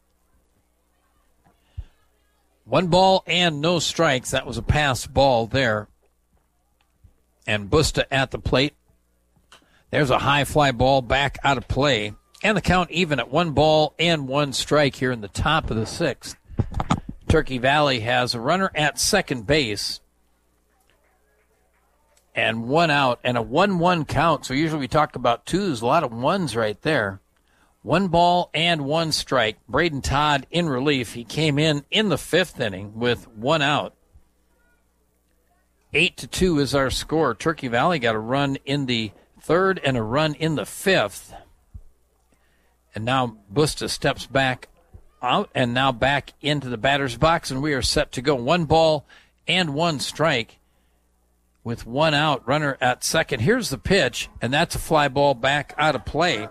1 ball and no strikes. That was a pass ball there. And Busta at the plate. There's a high fly ball back out of play. And the count even at 1 ball and 1 strike here in the top of the 6th. Turkey Valley has a runner at second base and 1 out and a 1-1 count. So usually we talk about 2s, a lot of 1s right there. 1 ball and 1 strike. Braden Todd in relief. He came in the 5th inning with 1 out. 8-2 is our score. Turkey Valley got a run in the 3rd and a run in the 5th. And now Busta steps back out and now back into the batter's box, and we are set to go. 1 ball and 1 strike with 1 out. Runner at second. Here's the pitch, and that's a fly ball back out of play.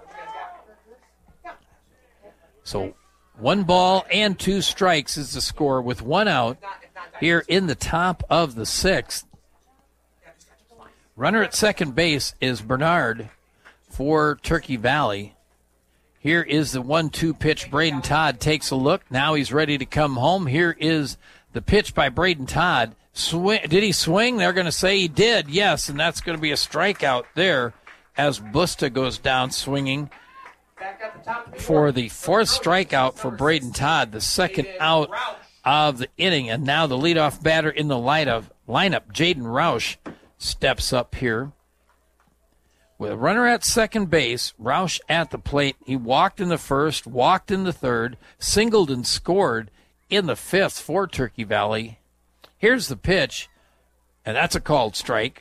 So 1 ball and 2 strikes is the score with 1 out here in the top of the 6th. Runner at second base is Bernhard for Turkey Valley. Here is the 1-2 pitch. Braden Todd takes a look. Now he's ready to come home. Here is the pitch by Braden Todd. Did he swing? They're going to say he did, yes, and that's going to be a strikeout there as Busta goes down swinging for the 4th strikeout for Braden Todd, the 2nd out of the inning. And now the leadoff batter in the lineup, Jaden Roush, steps up here. With a runner at second base, Roush at the plate. He walked in the 1st, walked in the 3rd, singled and scored in the 5th for Turkey Valley. Here's the pitch, and that's a called strike.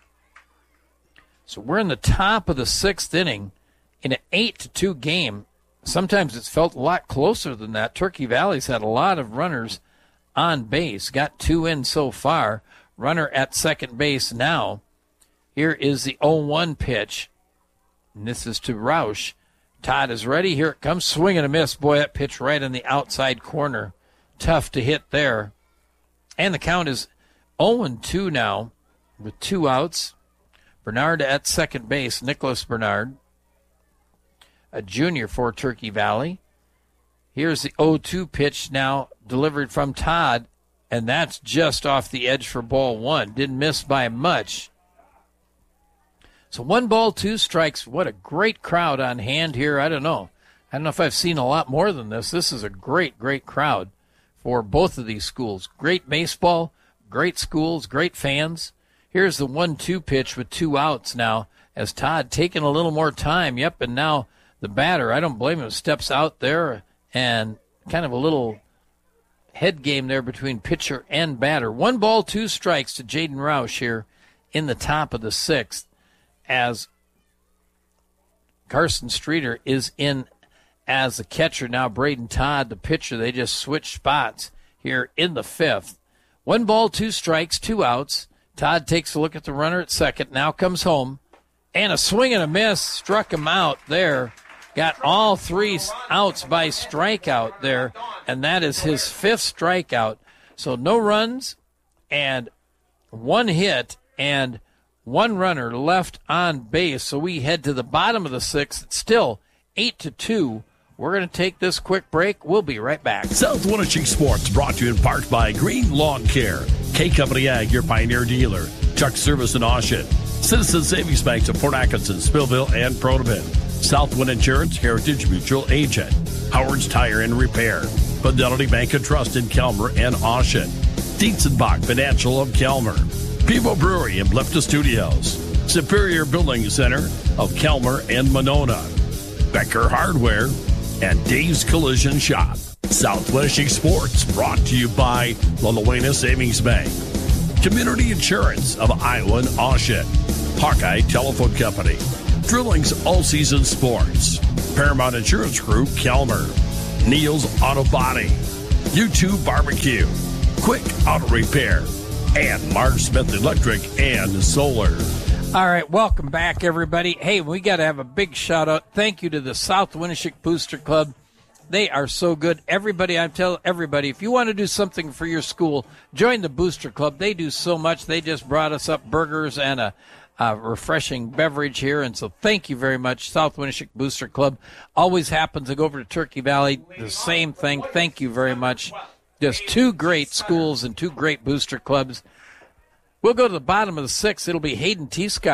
So we're in the top of the 6th inning in an 8-2 game. Sometimes it's felt a lot closer than that. Turkey Valley's had a lot of runners on base, got 2 in so far. Runner at second base now. Here is the 0-1 pitch, and this is to Roush. Todd is ready. Here it comes. Swing and a miss. Boy, that pitch right in the outside corner. Tough to hit there. And the count is 0-2 now with 2 outs. Bernhard at second base, Nicholas Bernhard, a junior for Turkey Valley. Here's the 0-2 pitch now delivered from Todd, and that's just off the edge for ball 1. Didn't miss by much. So 1 ball, 2 strikes. What a great crowd on hand here. I don't know if I've seen a lot more than this. This is a great, great crowd for both of these schools. Great baseball, great schools, great fans. Here's the 1-2 pitch with 2 outs now as Todd taking a little more time. Yep, and now the batter, I don't blame him, steps out there and kind of a little head game there between pitcher and batter. 1 ball, 2 strikes to Jaden Roush here in the top of the 6th. As Carson Streeter is in as the catcher. Now Braden Todd, the pitcher. They just switched spots here in the 5th. 1 ball, 2 strikes, 2 outs. Todd takes a look at the runner at second. Now comes home. And a swing and a miss. Struck him out there. Got all 3 outs by strikeout there. And that is his 5th strikeout. So no runs and 1 hit and 1 runner left on base. So we head to the bottom of the 6th. It's still 8-2. We're going to take this quick break. We'll be right back. South Wenatchee Sports brought to you in part by Green Lawn Care, K Company Ag, your Pioneer dealer, Chuck Service in Oshet, Citizen Savings Banks of Port Atkinson, Spillville, and Protivin, Southwind Insurance, Heritage Mutual Agent, Howard's Tire and Repair, Fidelity Bank and Trust in Kelmer and Oshet, Dietzenbach Financial of Kelmer, Pivo Brewery in Blefta Studios, Superior Building Center of Kelmer and Monona, Becker Hardware, and Dave's Collision Shop. South Wenatchee Sports brought to you by La Luena Savings Bank, Community Insurance of Iowa and Oshet, Hawkeye Telephone Company, Drilling's All Season Sports, Paramount Insurance Group, Kelmer, Neil's Auto Body, U2 Barbecue, Quick Auto Repair, and Mark Smith Electric and Solar. All right, welcome back, everybody. Hey, we got to have a big shout-out. Thank you to the South Winneshiek Booster Club. They are so good. Everybody, I tell everybody, if you want to do something for your school, join the Booster Club. They do so much. They just brought us up burgers and a refreshing beverage here, and so thank you very much, South Winneshiek Booster Club. Always happens to go over to Turkey Valley, the same thing. Thank you very much. Just two great schools and two great booster clubs. We'll go to the bottom of the sixth. It'll be Hayden T. Scott